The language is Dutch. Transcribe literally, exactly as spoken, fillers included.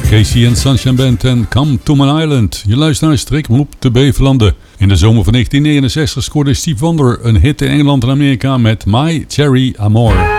Casey and Sunshine Band en Come to My Island. Je luistert naar Strikroep te Bevelanden. In de zomer van negentien negenenzestig scoorde Steve Wonder een hit in Engeland en Amerika met My Cherry Amour.